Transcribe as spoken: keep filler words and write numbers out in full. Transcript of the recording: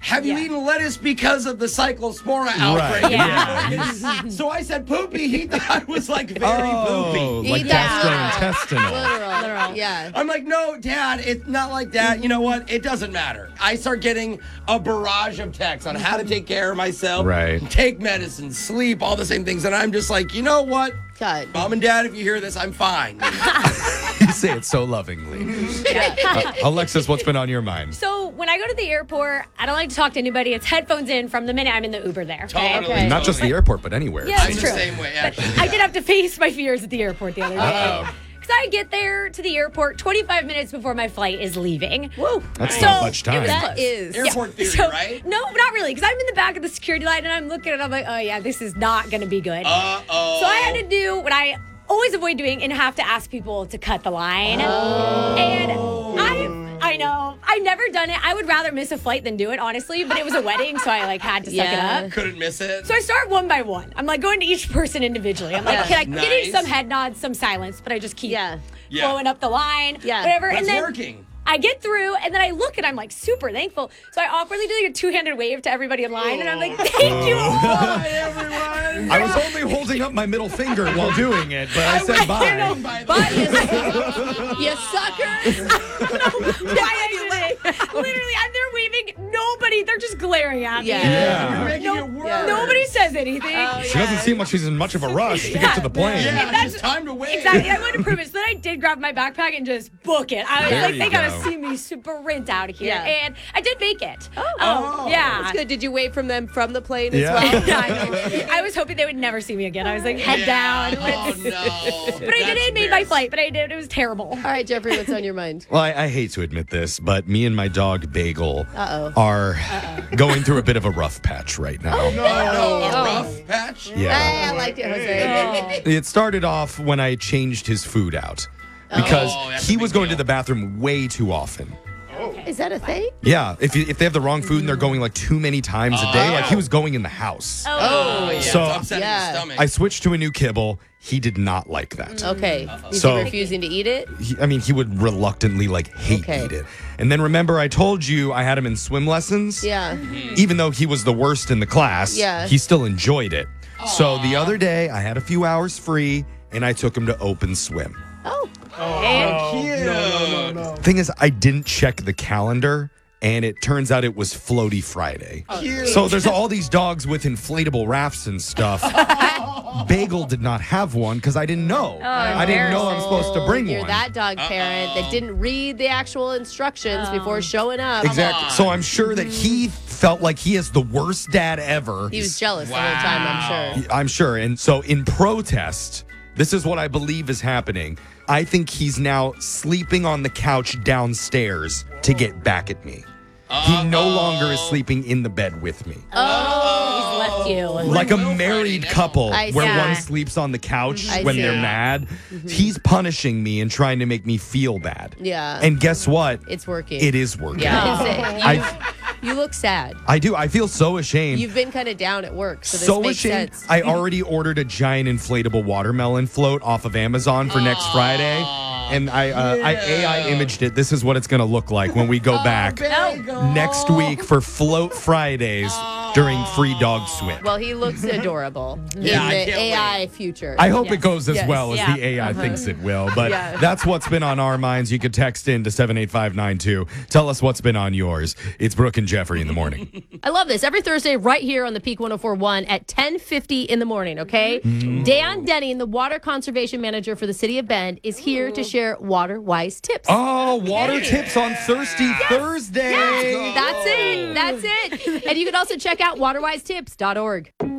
have you Yeah. eaten lettuce because of the cyclospora outbreak? Right, yeah. So I said poopy. He thought it was like very Oh, poopy. like Eat that gastrointestinal. Literal. Literal. Yeah. I'm like, no, Dad, it's not like that. You know what? It doesn't matter. I start getting a barrage of texts on how to take care of myself, Right. take medicine, sleep, all the same things. And I'm just like, you know what? God. Mom and Dad, if you hear this, I'm fine. You say it so lovingly. Uh, Alexis, what's been on your mind? So when I go to the airport, I don't like to talk to anybody. It's headphones in from the minute I'm in the Uber there. Okay? Totally. Okay. Not just the airport, but anywhere. Yeah, I'm that's the true. same way, But actually. I did have to face my fears at the airport the other day. Uh-oh. Because I get there to the airport twenty-five minutes before my flight is leaving. Whoa. That's So, not much it time. was That close. is. Airport theory, So- right? No, not really. Because I'm in the back of the security line and I'm looking and I'm like, oh yeah, this is not going to be good. Uh-oh. So I had to do what I always avoid doing and have to ask people to cut the line. And I I know. I've never done it. I would rather miss a flight than do it, honestly. But it was a wedding, so I like had to suck Yeah. it up. Couldn't miss it. So I start one by one. I'm like going to each person individually. I'm like, Yeah. can I get in Nice. some head nods, some silence, but I just keep Yeah. Yeah. flowing up the line, Yeah. whatever. But and it's then working. I get through, and then I look, and I'm like super thankful. So I awkwardly do like a two-handed wave to everybody in line, and I'm like, thank you all. Hi, everyone. I was only holding up my middle finger while doing it, but I said bye. By the Bye, way. you, you suckers. Why I did it. Literally, I'm there waving. Nobody, they're just glaring at me. Yeah. Yeah. You're making No- it worse. yeah. Nobody says anything. Oh, She doesn't seem like she's in much of a rush to get Yeah. to the plane. Yeah, That's- it's time to wait. Exactly. I wanted to prove it. So then I did grab my backpack and just book it. I was There like, you they gotta go. see me sprint out of here. Yeah. And I did make it. Oh. Um, yeah. That's good. Did you wait from them from the plane Yeah. as well? Yeah, I, know. I was hoping they would never see me again. I was like, head Yeah. down. Oh, Let's- no. But I did it, made my flight, but I did. It was terrible. All right, Jeffrey, what's on your mind? Well, I, I hate to admit this, but me and my dog Bagel Uh-oh. are going through a bit of a rough patch right now. Oh, no. A Oh. rough patch? Yeah. I like it, Jose. It started off when I changed his food out because Oh, that's a he big was going deal. to the bathroom way too often. Is that a thing? Yeah, if you, if they have the wrong food and they're going like too many times a day, like he Oh. was going in the house. Oh, yeah. So- it's upsetting Yeah. the stomach. I switched to a new kibble. He did not like that. Okay. Is So- he refusing to eat it? He, I mean, he would reluctantly like hate Okay. eat it. And then remember, I told you I had him in swim lessons. Yeah. Even though he was the worst in the class, Yeah. he still enjoyed it. So the other day, I had a few hours free, and I took him to open swim. Oh. Cute. Thing is, I didn't check the calendar, and it turns out it was Floaty Friday. Cute. So there's all these dogs with inflatable rafts and stuff. Bagel did not have one because I didn't know. I didn't know I'm supposed to bring You're one. that dog parent that didn't read the actual instructions before showing up. Exactly. on. So I'm sure that he felt like he is the worst dad ever. He was jealous the whole time, I'm sure. I'm sure. And so in protest, this is what I believe is happening. I think he's now sleeping on the couch downstairs to get back at me. He no longer is sleeping in the bed with me. He's left you. Like a Will married Friday now. couple I where see. one sleeps on the couch I when see. they're mad. He's punishing me and trying to make me feel bad. Yeah. And guess what? It's working. It is working. Yeah. Is it? I You, you look sad. I do. I feel so ashamed. You've been kind of down at work, so this so makes ashamed. sense. I already ordered a giant inflatable watermelon float off of Amazon for next Friday. And I, uh, I A I imaged it. This is what it's going to look like when we go back Bagel. next week for Float Fridays during Free Dog Swim. Well, he looks adorable Yeah, I in the can't A I future. I hope it Yes. goes as Yes. well as Yeah. the A I thinks it will. But Yeah. that's what's been on our minds. You could text in to seven eight five nine two. Tell us what's been on yours. It's Brooke and Jeffrey in the morning. I love this. Every Thursday, right here on the Peak one oh four point one at ten fifty in the morning, okay? Dan Denning, the water conservation manager for the city of Bend, is here to share water-wise tips. Oh, water tips on Thirsty Thursday. That's it. That's it. And you can also check out water wise tips dot org.